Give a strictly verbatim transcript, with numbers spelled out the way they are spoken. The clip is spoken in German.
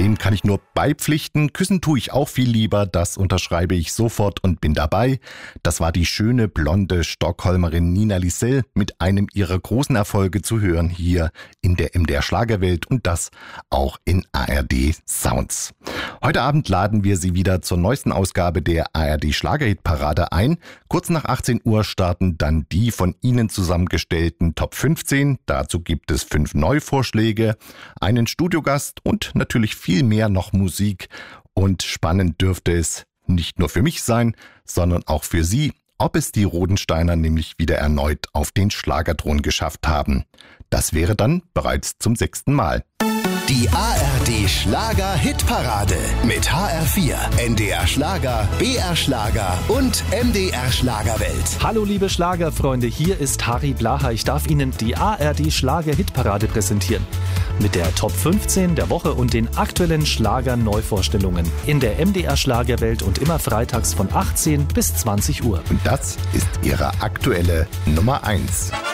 Dem kann ich nur beipflichten. Küssen tue ich auch viel lieber. Das unterschreibe ich sofort und bin dabei. Das war die schöne, blonde Stockholmerin Nina Lisell mit einem ihrer großen Erfolge zu hören hier in der M D R Schlagerwelt und das auch in A R D Sounds. Heute Abend laden wir Sie wieder zur neuesten Ausgabe der A R D Schlagerhitparade ein. Kurz nach achtzehn Uhr starten dann die von Ihnen zusammengestellten Top fünfzehn. Dazu gibt es fünf Neuvorschläge, einen Studiogast und natürlich viel mehr noch Musik. Und spannend dürfte es nicht nur für mich sein, sondern auch für Sie, ob es die Rodensteiner nämlich wieder erneut auf den Schlagerthron geschafft haben. Das wäre dann bereits zum sechsten Mal. Die A R D Schlager Hitparade mit H R vier, N D R Schlager, B R Schlager und M D R Schlagerwelt. Hallo liebe Schlagerfreunde, hier ist Harry Blaha. Ich darf Ihnen die A R D Schlager Hitparade präsentieren. Mit der Top fünfzehn der Woche und den aktuellen Schlager-Neuvorstellungen in der M D R Schlagerwelt und immer freitags von achtzehn bis zwanzig Uhr. Und das ist Ihre aktuelle Nummer eins.